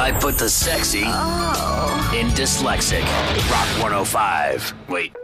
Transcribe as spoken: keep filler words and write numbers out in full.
I put the sexy Oh. in dyslexic. Rock one oh five. Wait.